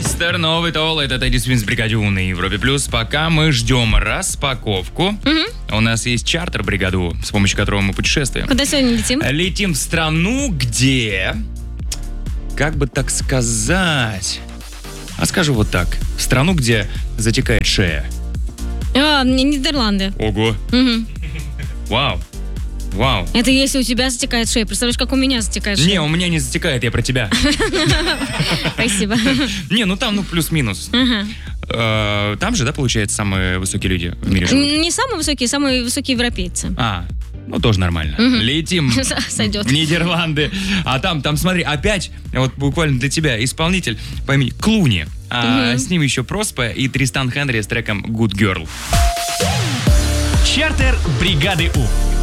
Мистер Новый Тол, это Тедди Свинс в бригаде У на Европе Плюс. Пока мы ждем распаковку, у нас есть чартер бригаду У, с помощью которого мы путешествуем. Куда сегодня летим? Летим в страну, где... Как бы так сказать... А скажу вот так. В страну, где затекает шея. Нидерланды. Ого. Вау. Вау. Это если у тебя затекает шея. Представляешь, как у меня затекает шея? Не, у меня не затекает, я про тебя. Спасибо. Не, ну там, плюс-минус. Там же, да, получается, самые высокие люди в мире живут? Не самые высокие европейцы. Ну, тоже нормально. Летим Сойдет. в Нидерланды. А там, смотри, опять, вот буквально для тебя, исполнитель по имени Клуни. С ним еще Проспа и Тристан Хенри с треком Good Girl. Чартер бригады У.